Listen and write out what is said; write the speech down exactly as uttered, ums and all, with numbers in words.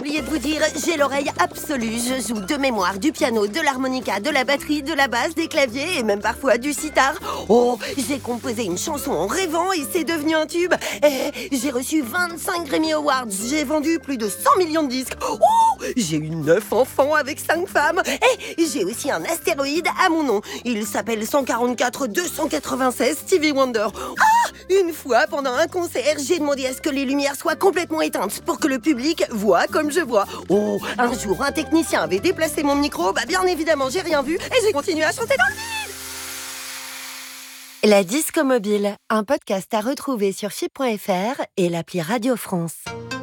oublié de vous dire, j'ai l'oreille absolue. Je joue de mémoire du piano, de l'harmonica, de la batterie, de la basse, des claviers et même parfois du sitar. Oh, j'ai composé une chanson en rêvant et c'est devenu un tube. Et j'ai reçu vingt-cinq Grammy Awards. J'ai vendu plus de cent millions de disques. Oh, j'ai eu neuf enfants avec cinq femmes. Et j'ai aussi un astéroïde à mon nom. Il s'appelle cent quarante-quatre deux cent quatre-vingt-seize Stevie Wonder. Ah, une fois, pendant un concert, j'ai demandé à ce que les lumières soient complètement éteintes pour que le public voit comme je vois. Oh, un jour, un technicien avait déplacé mon micro. Bah, bien évidemment, j'ai rien vu et j'ai continué à chanter dans le vide. La Disco Mobile, un podcast à retrouver sur F I P point F R et l'appli Radio France.